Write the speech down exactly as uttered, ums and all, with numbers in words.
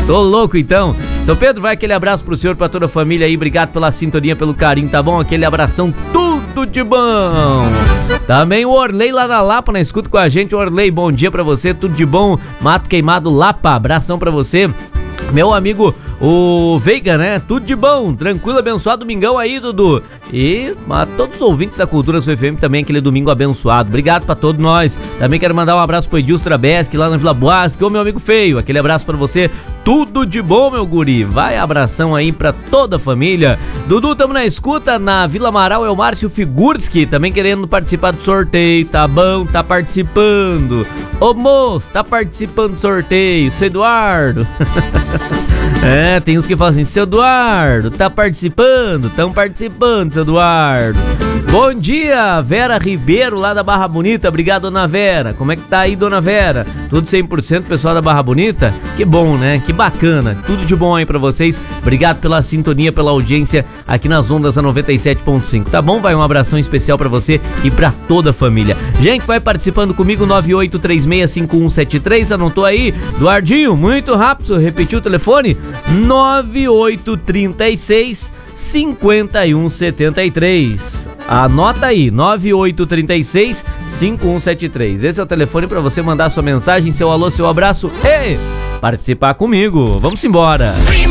Tô louco então. Seu Pedro, vai aquele abraço pro senhor, pra toda a família aí. Obrigado pela sintonia, pelo carinho, tá bom? Aquele abração, tudo de bom. Também o Orley lá na Lapa, na escuta com a gente. Orley, bom dia pra você, tudo de bom. Mato Queimado Lapa, abração pra você. Meu amigo, o Veiga, né? Tudo de bom, tranquilo, abençoado domingão aí, Dudu. E a todos os ouvintes da Cultura Sul F M também, aquele domingo abençoado. Obrigado pra todos nós. Também quero mandar um abraço pro Edilson Trabeschi, lá na Vila Boasque. Ô, meu amigo feio, aquele abraço pra você. Tudo de bom, meu guri. Vai, abração aí pra toda a família. Dudu, tamo na escuta, na Vila Amaral é o Márcio Figurski, também querendo participar do sorteio. Tá bom, tá participando. Ô, moço, tá participando do sorteio. Seu Eduardo. É, tem uns que falam assim, seu Eduardo, tá participando? Tão participando, seu Eduardo. Bom dia, Vera Ribeiro, lá da Barra Bonita. Obrigado, dona Vera. Como é que tá aí, dona Vera? Tudo cem por cento, pessoal da Barra Bonita? Que bom, né? Que bacana. Tudo de bom aí pra vocês. Obrigado pela sintonia, pela audiência aqui nas ondas da noventa e sete ponto cinco. Tá bom? Vai um abração especial pra você e pra toda a família. Gente, vai participando comigo, nove oito três seis cinco um sete três. Anotou aí? Eduardinho, muito rápido. Repetiu o telefone? nove oito três seis cinco um sete três. Anota aí, nove oito três seis cinco um sete três. Esse é o telefone para você mandar sua mensagem, seu alô, seu abraço e participar comigo. Vamos embora.